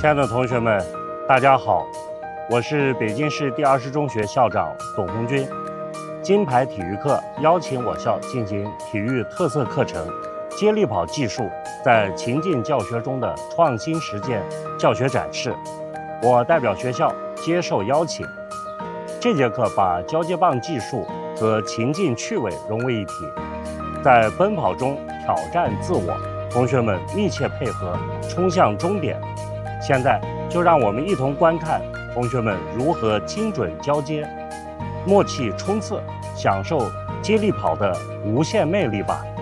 亲爱的同学们，大家好，我是北京市第20中学校长董红军。金牌体育课邀请我校进行体育特色课程接力跑技术在情境教学中的创新实践教学展示。我代表学校接受邀请。这节课把交接棒技术和情境趣味融为一体，在奔跑中挑战自我，同学们密切配合，冲向终点。现在就让我们一同观看同学们如何精准交接、默契冲刺，享受接力跑的无限魅力吧。